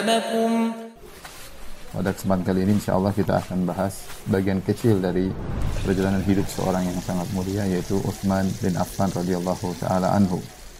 أمامكم. Pada kesempatan kali ini insyaallah kita akan bahas bagian kecil dari perjalanan hidup seorang yang sangat mulia, yaitu Utsman bin Affan radhiyallahu taala anhu.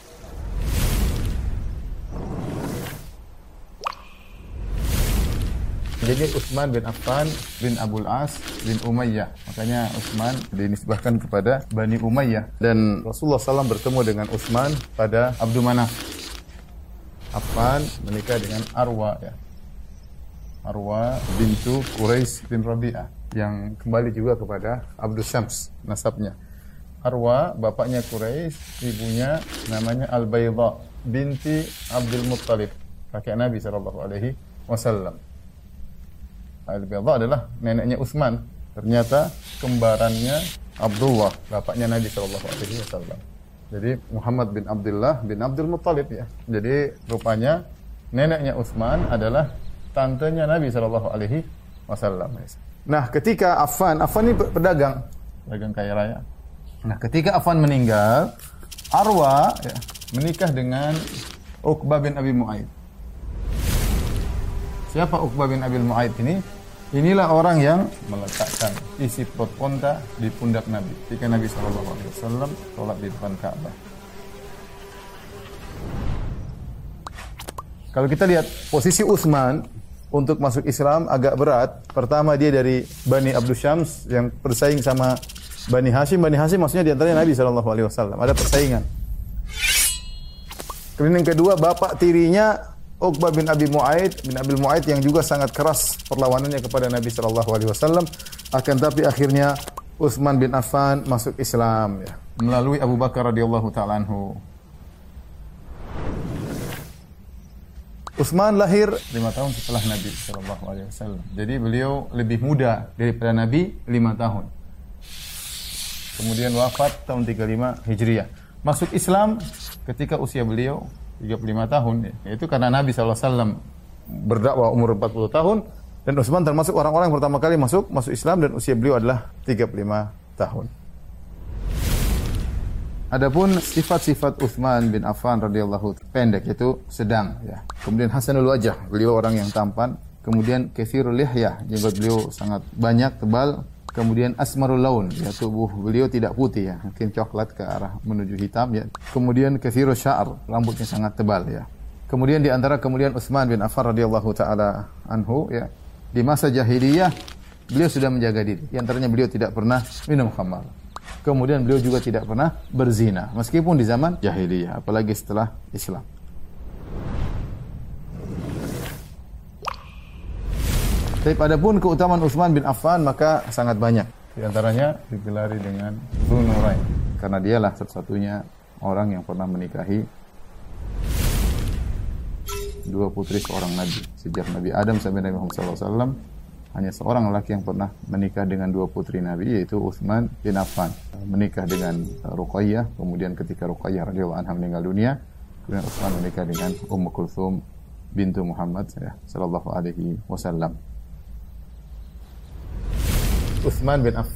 Jadi Utsman bin Affan bin Abul As bin Umayyah. Makanya Utsman dinisbahkan kepada Bani Umayyah. Dan Rasulullah SAW bertemu dengan Utsman pada Abdu Manaf. Affan menikah dengan Arwa, ya. Arwa bintu Quraisy bin Rabi'ah, yang kembali juga kepada Abdus Syams nasabnya. Arwa bapaknya Quraisy, ibunya namanya Al-Bayda binti Abdul Muttalib, kakek Nabi sallallahu alaihi wasallam. Al-Bayda adalah neneknya Utsman. Ternyata kembarannya Abdullah, bapaknya Nabi sallallahu alaihi wasallam. Jadi Muhammad bin Abdullah bin Abdul Muttalib, ya. Jadi rupanya neneknya Utsman adalah tantenya Nabi sallallahu alaihi wasallam. Nah, ketika Affan ini pedagang kaya raya. Nah, ketika Affan meninggal, Arwa, ya, menikah dengan Uqbah bin Abi Mu'aid. Siapa Uqbah bin Abi Mu'aid ini? Inilah orang yang meletakkan isi perut unta di pundak Nabi ketika Nabi sallallahu alaihi wasallam sholat di depan Ka'bah. Kalau kita lihat posisi Utsman untuk masuk Islam agak berat. Pertama, dia dari Bani Abdus Syams yang bersaing sama Bani Hashim. Bani Hashim maksudnya di antaranya Nabi sallallahu alaihi wasallam. Ada persaingan. Kemudian yang kedua, bapak tirinya Uqbah bin Abi Mu'aid yang juga sangat keras perlawanannya kepada Nabi sallallahu alaihi wasallam. Akan tapi akhirnya Utsman bin Affan masuk Islam, ya, melalui Abu Bakar radhiyallahu taala anhu. Utsman lahir 5 tahun setelah Nabi sallallahu alaihi wasallam. Jadi beliau lebih muda daripada Nabi 5 tahun. Kemudian wafat tahun 35 Hijriah. Masuk Islam ketika usia beliau 35 tahun. Itu karena Nabi sallallahu alaihi wasallam berdakwah umur 40 tahun dan Utsman termasuk orang-orang yang pertama kali masuk Islam dan usia beliau adalah 35 tahun. Adapun sifat-sifat Utsman bin Affan radhiyallahu pendek, itu sedang, ya. Kemudian hasanul wajah, beliau orang yang tampan. Kemudian katsirul lihyah, jenggot beliau sangat banyak, tebal. Kemudian asmarul laun, ya, tubuh beliau tidak putih, ya, mungkin coklat ke arah menuju hitam, ya. Kemudian katsirus sya'r, rambutnya sangat tebal, ya. Kemudian di antara kemuliaan Utsman bin Affan radhiyallahu taala anhu, ya, di masa jahiliyah beliau sudah menjaga diri. Di antaranya beliau tidak pernah minum khamar. Kemudian beliau juga tidak pernah berzina, meskipun di zaman jahiliyah, apalagi setelah Islam. Tapi adapun keutamaan Utsman bin Affan maka sangat banyak. Di antaranya digelari dengan Dzunurain, karena dialah satu-satunya orang yang pernah menikahi 2 putri seorang nabi. Sejak Nabi Adam sampai Nabi Muhammad SAW, hanya seorang lelaki yang pernah menikah dengan 2 putri Nabi, yaitu Utsman bin Affan. Menikah dengan Ruqayyah, kemudian ketika Ruqayyah radhiyallahu anha meninggal dunia, kemudian Utsman menikah dengan Ummu Kulthum bintu Muhammad, ya, sallallahu alaihi wasallam. Utsman bin Affan